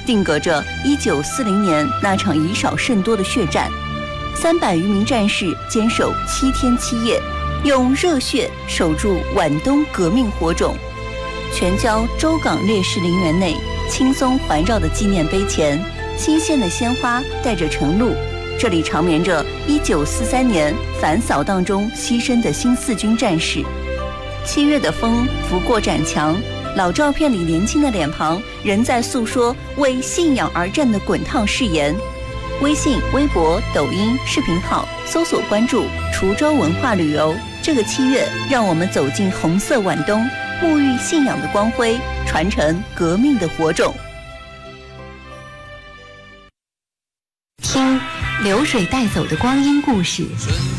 定格着1940年那场以少胜多的血战。300余名战士坚守7天7夜，用热血守住皖东革命火种。全郊周港烈士陵园内，轻松环绕的纪念碑前，新鲜的鲜花带着晨露。这里长眠着1943年反扫荡中牺牲的新四军战士。7月的风拂过展墙，老照片里年轻的脸庞仍在诉说为信仰而战的滚烫誓言。微信、微博、抖音视频号搜索关注滁州文化旅游。这个7月，让我们走进红色皖东，沐浴信仰的光辉，传承革命的火种。 听流水带走的光阴故事，